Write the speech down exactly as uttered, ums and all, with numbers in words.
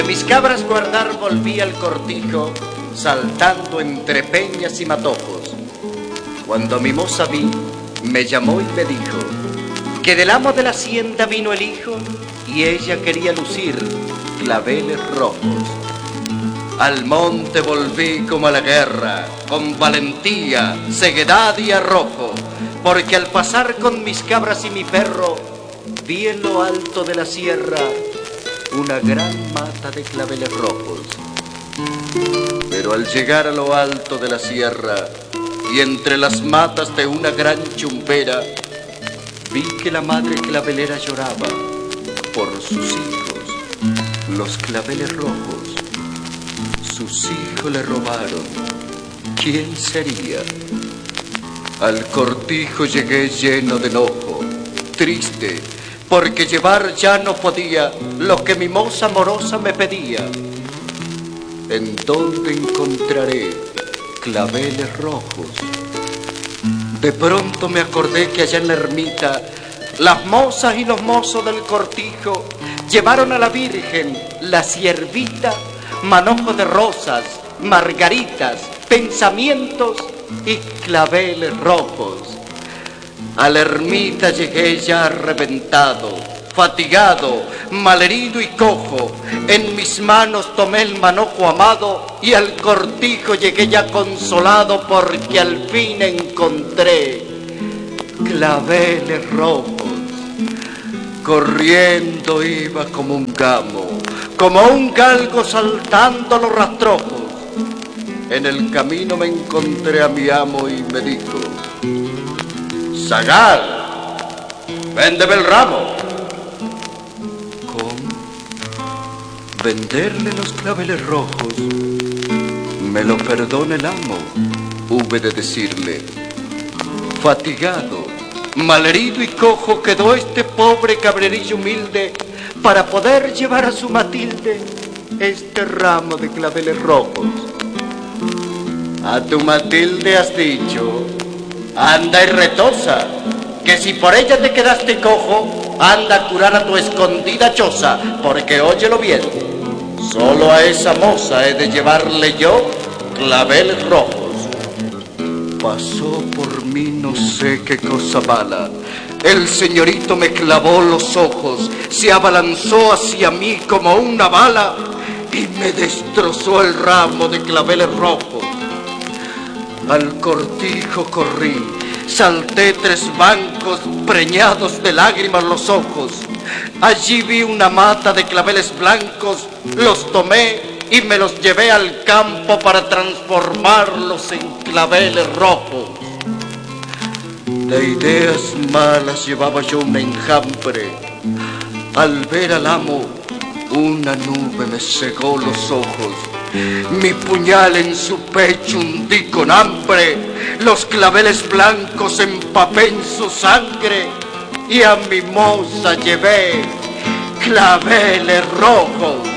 Mis cabras guardar volví al cortijo, saltando entre peñas y matojos. Cuando mi moza vi, me llamó y me dijo que del amo de la hacienda vino el hijo y ella quería lucir claveles rojos. Al monte volví como a la guerra, con valentía, ceguedad y arrojo, porque al pasar con mis cabras y mi perro, vi en lo alto de la sierra una gran mata de claveles rojos. Pero al llegar a lo alto de la sierra y entre las matas de una gran chumbera, vi que la madre clavelera lloraba por sus hijos, los claveles rojos. Sus hijos le robaron. ¿Quién sería? Al cortijo llegué lleno de enojo, triste, porque llevar ya no podía lo que mi moza amorosa me pedía. ¿En dónde encontraré claveles rojos? De pronto me acordé que allá en la ermita las mozas y los mozos del cortijo llevaron a la Virgen, la siervita, manojo de rosas, margaritas, pensamientos y claveles rojos. A la ermita llegué ya reventado, fatigado, malherido y cojo. En mis manos tomé el manojo amado y al cortijo llegué ya consolado, porque al fin encontré claveles rojos. Corriendo iba como un gamo, como un galgo saltando los rastrojos. En el camino me encontré a mi amo y me dijo: Zagal, véndeme el ramo. ¿Cómo? ¿Venderle los claveles rojos? Me lo perdona el amo, hube de decirle. Fatigado, malherido y cojo quedó este pobre cabrerillo humilde para poder llevar a su Matilde este ramo de claveles rojos. A tu Matilde has dicho: anda y retosa, que si por ella te quedaste cojo, anda a curar a tu escondida choza, porque óyelo bien, solo a esa moza he de llevarle yo claveles rojos. Pasó por mí no sé qué cosa mala, el señorito me clavó los ojos, se abalanzó hacia mí como una bala y me destrozó el ramo de claveles rojos. Al cortijo corrí, salté tres bancos preñados de lágrimas los ojos. Allí vi una mata de claveles blancos, los tomé y me los llevé al campo para transformarlos en claveles rojos. De ideas malas llevaba yo un enjambre. Al ver al amo, una nube me cegó los ojos. Mi puñal en su pecho hundí con hambre, los claveles blancos empapé en su sangre y a mi moza llevé claveles rojos.